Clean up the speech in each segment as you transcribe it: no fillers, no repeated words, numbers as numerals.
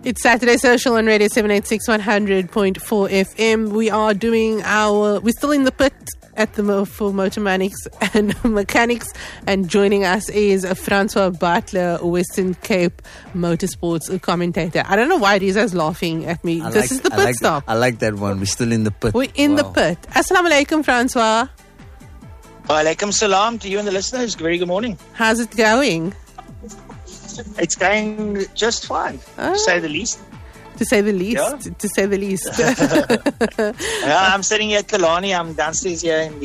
It's Saturday Social on Radio 786 100.4 FM. We're still in the pit at for Motor Mechanics, and joining us is Francois Butler, Western Cape Motorsports commentator. I don't know why Riza's laughing at me. This is the pit stop. I like that one. We're still in the pit. We're in the pit. Assalamu alaikum, Francois. Wa alaikum salam to you and the listeners. Very good morning. How's it going? It's going just fine, to say the least. To say the least. Yeah. To say the least. I'm sitting here at Killarney. I'm downstairs here on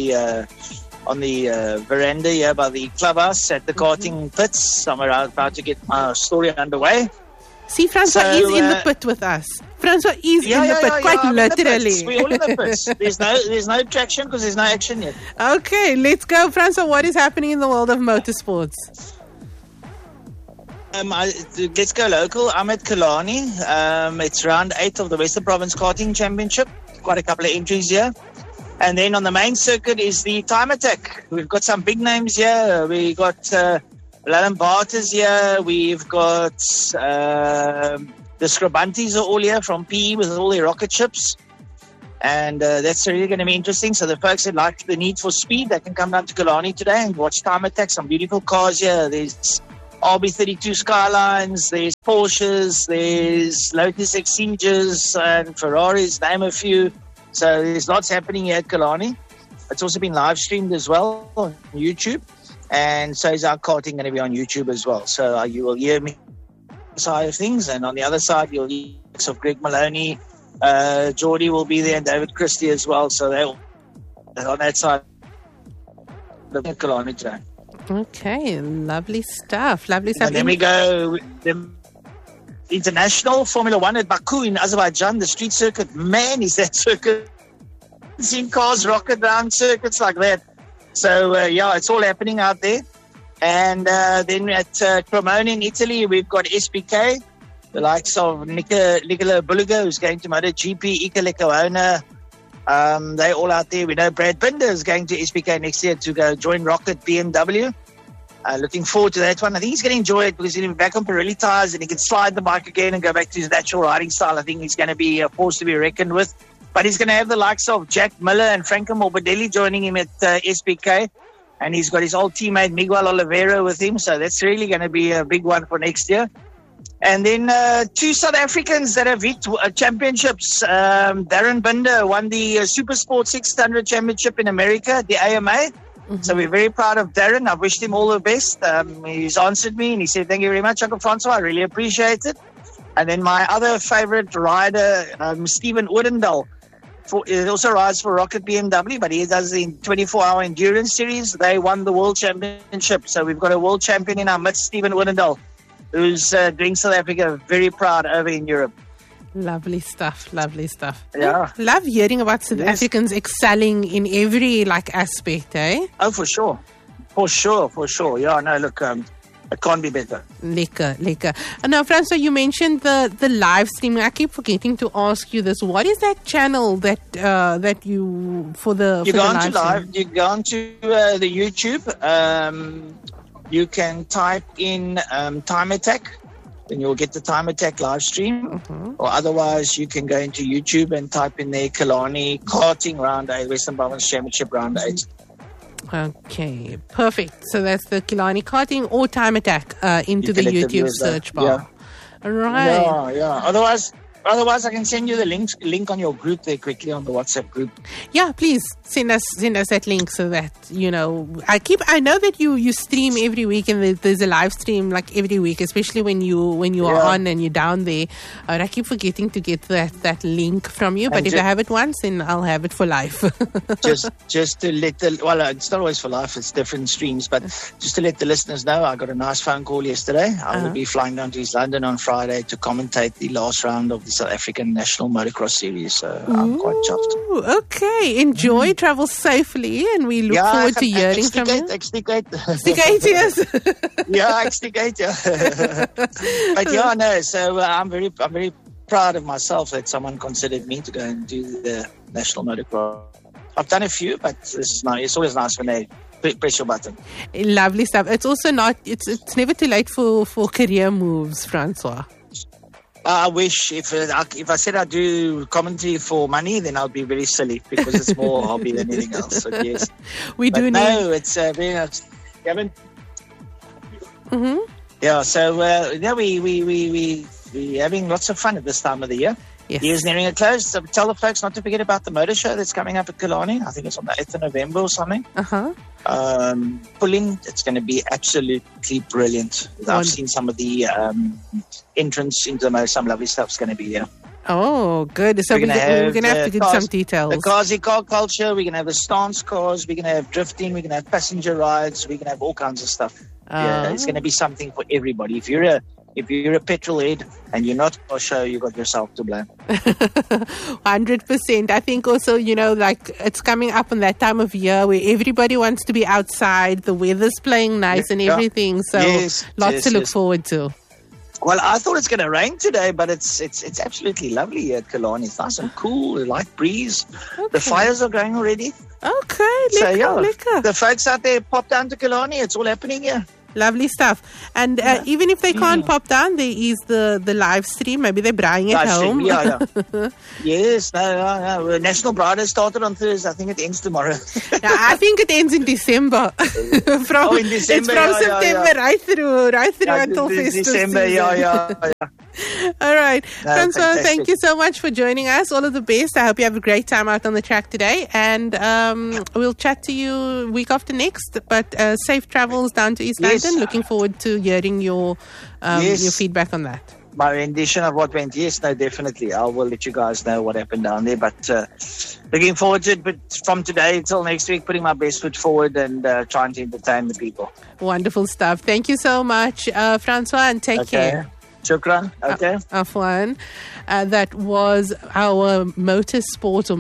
the veranda here by the clubhouse at the karting pits. I'm about to get my story underway. See, Francois is in the pit with us. Francois is in the pit, quite literally. We're all in the pits. There's no traction because there's no action yet. Okay, let's go, Francois. What is happening in the world of motorsports? Let's go local. I'm at Killarney. It's round 8 of the Western Province Karting Championship. Quite a couple of entries here. And then on the main circuit is the Time Attack. We've got some big names here. We got Lalan Barters here. We've got the Scribantes are all here from PE with all their rocket ships. And that's really going to be interesting. So the folks that like the need for speed, they can come down to Killarney today and watch Time Attack. Some beautiful cars here. There's RB32 Skylines, there's Porsches, there's Lotus Exceges and Ferraris, name a few. So there's lots happening here at Killarney. It's also been live streamed as well on YouTube. And so is our karting going to be on YouTube as well. So you will hear me side of things. And on the other side, you'll hear of Greg Maloney, Geordie will be there, and David Christie as well. So they're on that side of Killarney today. Okay, lovely stuff. And then we go the international Formula 1 at Baku in Azerbaijan, the street circuit. Man, is that circuit. I've seen cars rocket around circuits like that. So, it's all happening out there. And then at Cremona in Italy, we've got SPK, the likes of Nicola Bulliger, who's going to MotoGP, Iker Lecuona. They're all out there. We know Brad Binder is going to SPK next year to go join Rocket BMW. Looking forward to that one. I think he's going to enjoy it because he's going to be back on Pirelli tyres and he can slide the bike again and go back to his natural riding style. I think he's going to be a force to be reckoned with. But he's going to have the likes of Jack Miller and Franco Morbidelli joining him at SPK. And he's got his old teammate Miguel Oliveira with him. So that's really going to be a big one for next year. And then 2 South Africans that have hit championships. Darren Binder won the Super Sport 600 Championship in America, the AMA. Mm-hmm. So we're very proud of Darren. I've wished him all the best. He's answered me and he said, "Thank you very much, Uncle Francois. I really appreciate it." And then my other favorite rider, Stephen Odendaal. He also rides for Rocket BMW, but he does the 24-hour endurance series. They won the World Championship. So we've got a world champion in our midst, Stephen Odendaal, who's doing South Africa very proud over in Europe. Lovely stuff. Yeah. Love hearing about South Africans excelling in every aspect, eh? Oh, for sure. Yeah, no, look, it can't be better. Lekker. And now, Francois, you mentioned the live streaming. I keep forgetting to ask you this. What is that channel that you for the live stream? You go on to the YouTube. You can type in Time Attack, then you'll get the Time Attack live stream. Mm-hmm. Or otherwise, you can go into YouTube and type in there Killarney Karting Round 8, Western Province Championship Round 8. Okay, perfect. So that's the Killarney Karting or Time Attack into the YouTube search bar. Yeah. All right. Yeah. Otherwise, I can send you the link on your group there quickly on the WhatsApp group. Yeah, please send us that link so that I know that you stream every week and there's a live stream every week, especially when you are on and you're down there. I keep forgetting to get that link from you, but if I have it once, then I'll have it for life. just to let it's not always for life, it's different streams, but just to let the listeners know, I got a nice phone call yesterday. I will be flying down to East London on Friday to commentate the last round of the South African National Motocross Series, so I'm quite chuffed. Okay, enjoy, travel safely, and we look forward to hearing from you. Exticate, yes. Yeah, exticate, yeah. But so I'm very proud of myself that someone considered me to go and do the National Motocross. I've done a few, but this is nice. It's always nice when they press your button. Lovely stuff. It's also not. It's never too late for career moves, Francois. I wish if I said I do commentary for money, then I'll be very silly because it's more hobby than anything else. So yes, No, it's very much. You haven't. Mm-hmm. Yeah. So we having lots of fun at this time of the year. Yes. Year's nearing a close. So tell the folks not to forget about the motor show that's coming up at Killarney. I think it's on the 8th of November or something. Pulling, it's going to be absolutely brilliant. I've seen some of the entrance into the motor, some lovely stuff's going to be there. Oh, good. So we're going to have to get some details. The Kazi car culture, we're going to have the stance cars, we're going to have drifting, we're going to have passenger rides, we're going to have all kinds of stuff. Yeah, it's going to be something for everybody. If you're a petrol head and you're not for show, you got yourself to blame. 100%. I think also, like it's coming up on that time of year where everybody wants to be outside. The weather's playing nice and everything. So lots to look forward to. Well, I thought it's going to rain today, but it's absolutely lovely here at Killarney. It's nice and cool, light breeze. Okay. The fires are going already. Okay, lekker. The folks out there, pop down to Killarney. It's all happening here. Lovely stuff. And even if they can't pop down, there is the live stream. Maybe they're braaiing at home. Yes. No. National Bride has started on Thursday. I think it ends tomorrow. I think it ends in December. In December. It's from September right through until festive December, season. All right. Francois, thank you so much for joining us. All of the best. I hope you have a great time out on the track today. And we'll chat to you week after next. But safe travels down to East London. Looking forward to hearing your feedback on that. My rendition of what went, definitely. I will let you guys know what happened down there. But looking forward to it. But from today until next week, putting my best foot forward and trying to entertain the people. Wonderful stuff. Thank you so much, Francois, and take care. Shukran. Okay. Afwan. That was our motorsports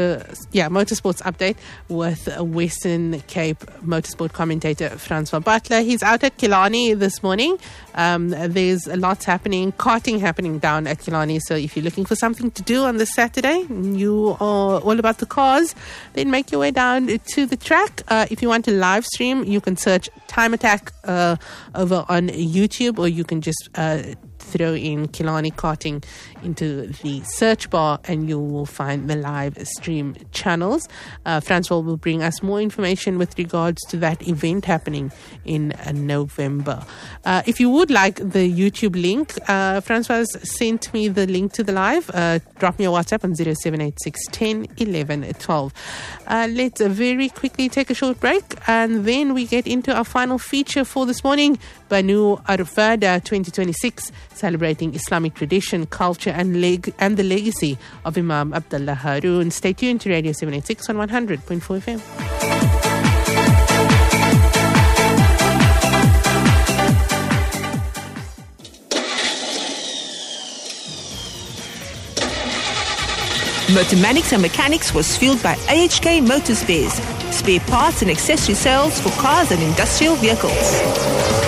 update with Western Cape motorsport commentator Francois Butler. He's out at Killarney this morning. There's lots happening, karting happening down at Killarney. So if you're looking for something to do on this Saturday, you are all about the cars, then make your way down to the track. If you want to live stream, you can search Time Attack over on YouTube, or you can just throw in Killarney Karting into the search bar and you will find the live stream channels. Francois will bring us more information with regards to that event happening in November. If you would like the YouTube link, Francois sent me the link to the live. Drop me a WhatsApp on 0786 10 11 12. Let's very quickly take a short break and then we get into our final feature for this morning. Banu Arfada 2026, celebrating Islamic tradition, culture and the legacy of Imam Abdullah Haroon. Stay tuned to Radio 786 on 100.4 FM. Motormanics and Mechanics was fueled by AHK Motor Spares, spare parts and accessory sales for cars and industrial vehicles.